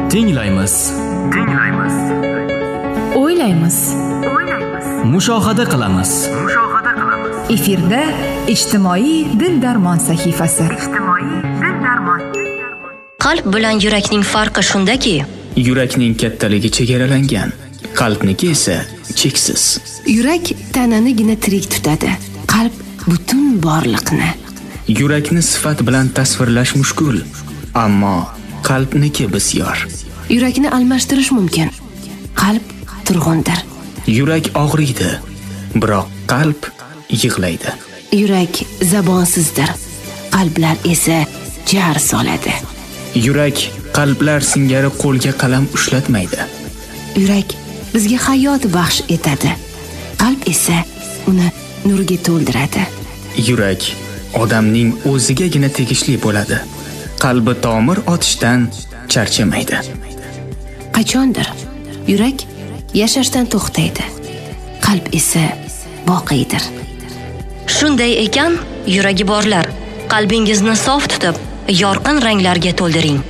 Tinglaymiz. O'ylaymiz. Mushohada qilamiz. Efirda ijtimoiy dil-darmon sahifasi. Qalb bilan yurakning farqi shundaki, Yurakning kattaligi chegaralangan, qalbniki esa cheksiz. Yurak tananigina tirik tutadi, qalb butun borliqni. Yurakni sifat bilan tasvirlash mushkul, ammo qalbniki bisyor. Yurakni almashtirish mumkin. Qalb turg'undir. Yurak og'riydi, biroq qalb yig'laydi. Yurak zabonsizdir. Qalblar esa jar soladi. Yurak qalblar singari qo'lga qalam ushlatmaydi. Yurak bizga hayot baxsh etadi. Qalb esa uni nurga to'ldiradi. Yurak odamning o'zigagina tegishli bo'ladi. Qalbi tomir otishdan charchamaydi. Qachondir yurak yashashdan to'xtaydi. Qalb esa boqiydir. shunday ekan, yuragi borlar, qalbingizni sof tutib, yorqin ranglarga to'ldiring.